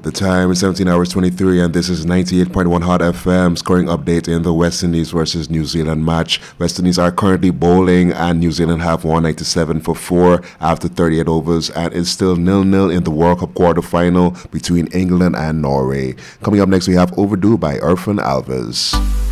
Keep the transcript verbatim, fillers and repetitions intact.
The time is seventeen hours twenty-three, and this is ninety-eight point one Hot F M. Scoring update in the West Indies versus New Zealand match. West Indies are currently bowling, and New Zealand have won ninety-seven for four after thirty-eight overs, and it's still nil-nil in the World Cup quarterfinal between England and Norway. Coming up next, we have Overdue by Irfan Alves.